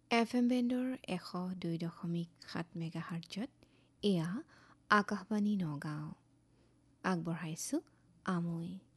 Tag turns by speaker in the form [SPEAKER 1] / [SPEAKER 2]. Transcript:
[SPEAKER 1] FM বেণ্ডৰ 102.7 মেগাহাৰ্টজত এয়া আকাশবাণী নগাঁও। আগবঢ়াইছোঁ আমৈ।